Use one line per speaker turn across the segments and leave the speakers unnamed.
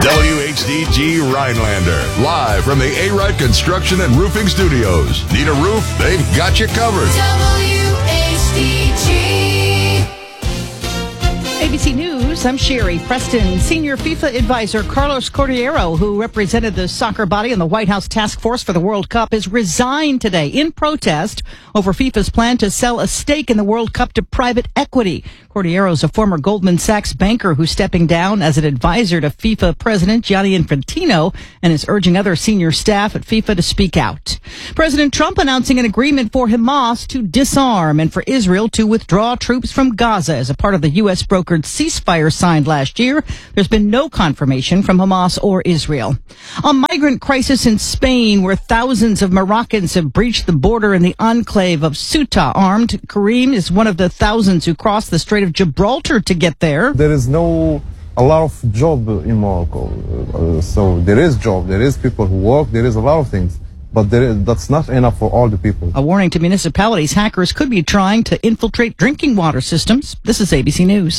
WHDG Rhinelander, live from the A-Ride Construction and Roofing Studios. Need a roof? They've got you covered.
WHDG.
ABC News, I'm Sherry Preston. Senior FIFA advisor Carlos Cordeiro, who represented the soccer body in the White House task force for the World Cup, has resigned today in protest over FIFA's plan to sell a stake in the World Cup to private equity. Cordeiro is a former Goldman Sachs banker who's stepping down as an advisor to FIFA President Gianni Infantino and is urging other senior staff at FIFA to speak out. President Trump announcing an agreement for Hamas to disarm and for Israel to withdraw troops from Gaza as a part of the U.S. brokered ceasefire signed last year. There's been no confirmation from Hamas or Israel. A migrant crisis in Spain where thousands of Moroccans have breached the border in the enclave of Ceuta. Armed Karim is one of the thousands who crossed the Strait of Gibraltar to get there.
There is a lot of job in Morocco. So there is job, there is people who work, there is a lot of things. But that's not enough for all the people.
A warning to municipalities. Hackers could be trying to infiltrate drinking water systems. This is ABC News.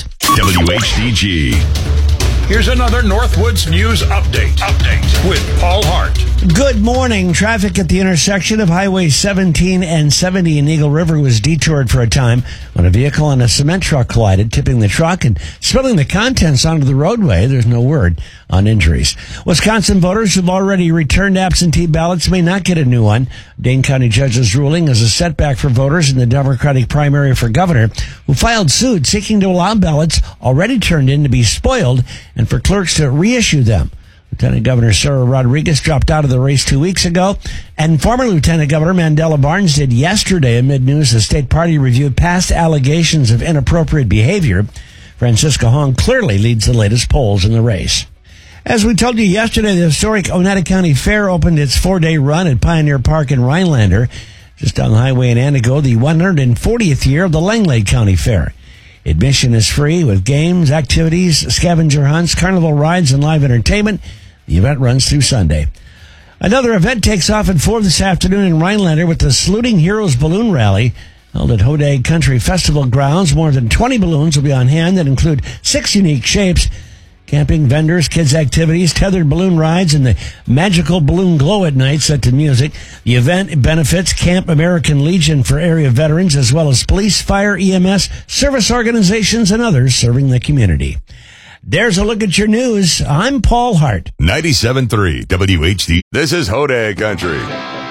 WHDG. Here's another Northwoods News update with Paul Hart.
Good morning. Traffic at the intersection of Highway 17 and 70 in Eagle River was detoured for a time when a vehicle and a cement truck collided, tipping the truck and spilling the contents onto the roadway. There's no word on injuries. Wisconsin voters who've already returned absentee ballots may not get a new one. Dane County judge's ruling is a setback for voters in the Democratic primary for governor who filed suit seeking to allow ballots already turned in to be spoiled and for clerks to reissue them. Lieutenant Governor Sarah Rodriguez dropped out of the race 2 weeks ago, and former Lieutenant Governor Mandela Barnes did yesterday amid news the state party reviewed past allegations of inappropriate behavior. Francisca Hong clearly leads the latest polls in the race. As we told you yesterday, the historic Oneida County Fair opened its 4-day run at Pioneer Park in Rhinelander, just down the highway in Antigo, the 140th year of the Langlade County Fair. Admission is free with games, activities, scavenger hunts, carnival rides, and live entertainment. The event runs through Sunday. Another event takes off at 4 this afternoon in Rhinelander with the Saluting Heroes Balloon Rally held at Hodag Country Festival grounds. More than 20 balloons will be on hand that include 6 unique shapes. Camping, vendors, kids' activities, tethered balloon rides, and the magical balloon glow at night set to music. The event benefits Camp American Legion for area veterans, as well as police, fire, EMS, service organizations, and others serving the community. There's a look at your news. I'm Paul Hart.
97.3 WHD. This is Hodag Country.